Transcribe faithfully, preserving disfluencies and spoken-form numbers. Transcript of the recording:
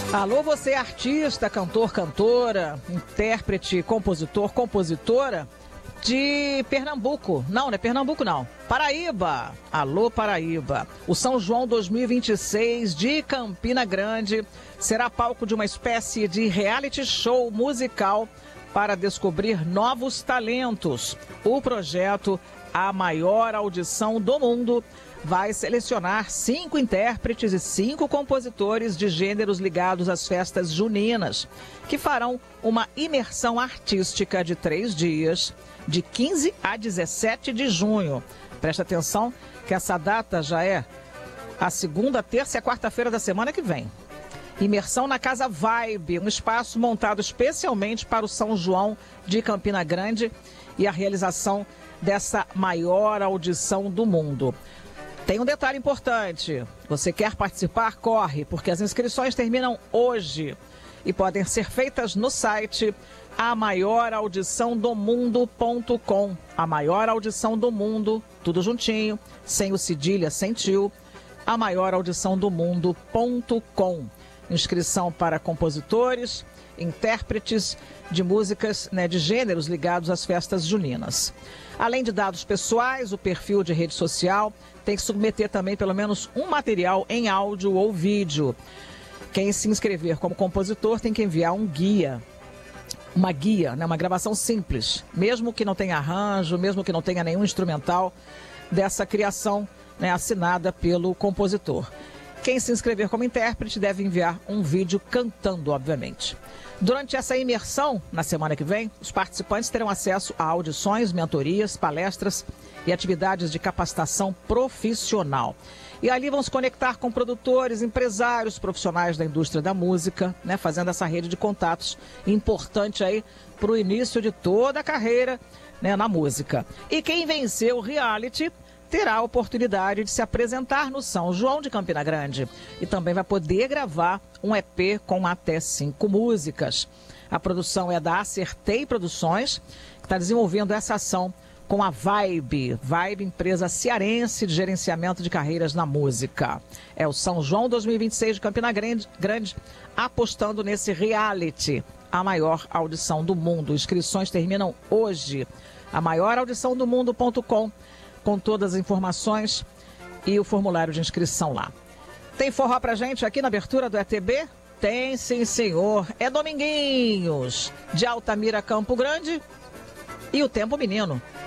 Alô, você é artista, cantor, cantora, intérprete, compositor, compositora de Pernambuco. Não, não é Pernambuco não. Paraíba. Alô, Paraíba. O São João dois mil e vinte e seis de Campina Grande será palco de uma espécie de reality show musical para descobrir novos talentos. O projeto A Maior Audição do Mundo vai selecionar cinco intérpretes e cinco compositores de gêneros ligados às festas juninas, que farão uma imersão artística de três dias, de quinze a dezessete de junho. Presta atenção que essa data já é a segunda, terça e a quarta-feira da semana que vem. Imersão na Casa Vibe, um espaço montado especialmente para o São João de Campina Grande e a realização dessa maior audição do mundo. Tem um detalhe importante, você quer participar? Corre, porque as inscrições terminam hoje e podem ser feitas no site a maior audição do mundo ponto com. A Maior Audição do Mundo, tudo juntinho, sem o cedilha, sem tio, a maior audição do mundo ponto com. Inscrição para compositores, intérpretes de músicas, né, de gêneros ligados às festas juninas. Além de dados pessoais, o perfil de rede social tem que submeter também pelo menos um material em áudio ou vídeo. Quem se inscrever como compositor tem que enviar um guia, uma guia, né, uma gravação simples, mesmo que não tenha arranjo, mesmo que não tenha nenhum instrumental dessa criação, né, assinada pelo compositor. Quem se inscrever como intérprete deve enviar um vídeo cantando, obviamente. Durante essa imersão, na semana que vem, os participantes terão acesso a audições, mentorias, palestras e atividades de capacitação profissional. E ali vão se conectar com produtores, empresários, profissionais da indústria da música, né, fazendo essa rede de contatos importante aí para o início de toda a carreira, né, na música. E quem venceu o reality terá a oportunidade de se apresentar no São João de Campina Grande e também vai poder gravar um E P com até cinco músicas. A produção é da Acertei Produções, que está desenvolvendo essa ação com a Vibe, Vibe, empresa cearense de gerenciamento de carreiras na música. É o São João dois mil e vinte e seis de Campina Grande, Grande apostando nesse reality, a maior audição do mundo. Inscrições terminam hoje. A maior audição do mundo ponto com, com todas as informações e o formulário de inscrição lá. Tem forró pra gente aqui na abertura do E T B? Tem, sim, senhor. É Dominguinhos, de Altamira, Campo Grande. E o Tempo Menino.